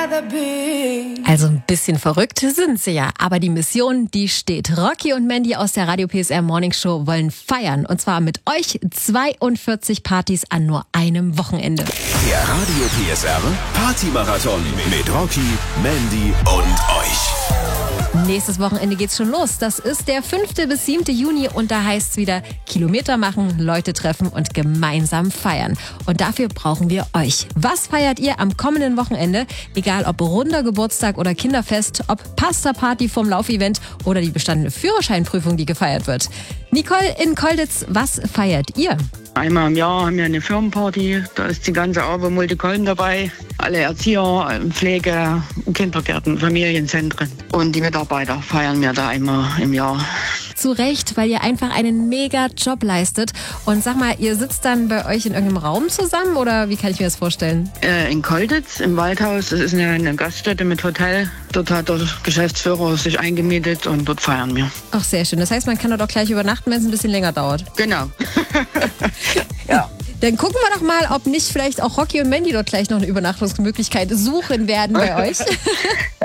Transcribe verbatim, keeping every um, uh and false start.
Also ein bisschen verrückt sind sie ja, aber die Mission, die steht. Rocky und Mandy aus der Radio P S R Morning Show wollen feiern. Und zwar mit euch zweiundvierzig Partys an nur einem Wochenende. Der Radio P S R Party-Marathon mit Rocky, Mandy und euch. Nächstes Wochenende geht's schon los. Das ist der fünfte bis siebte Juni und da heißt's wieder Kilometer machen, Leute treffen und gemeinsam feiern. Und dafür brauchen wir euch. Was feiert ihr am kommenden Wochenende? Egal ob runder Geburtstag oder Kinderfest, ob Pasta-Party vom Laufevent oder die bestandene Führerscheinprüfung, die gefeiert wird. Nicole in Kolditz, was feiert ihr? Einmal im Jahr haben wir eine Firmenparty, da ist die ganze Aube Multikollen dabei. Alle Erzieher, Pflege, Kindergärten, Familienzentren und die Mitarbeiter feiern wir da einmal im Jahr. Zu Recht, weil ihr einfach einen mega Job leistet. Und sag mal, ihr sitzt dann bei euch in irgendeinem Raum zusammen oder wie kann ich mir das vorstellen? Äh, in Kolditz, im Waldhaus, das ist eine, eine Gaststätte mit Hotel. Dort hat der Geschäftsführer sich eingemietet und dort feiern wir. Ach, sehr schön. Das heißt, man kann dort auch gleich übernachten, wenn es ein bisschen länger dauert. Genau. Ja. Dann gucken wir doch mal, ob nicht vielleicht auch Rocky und Mandy dort gleich noch eine Übernachtungsmöglichkeit suchen werden bei euch.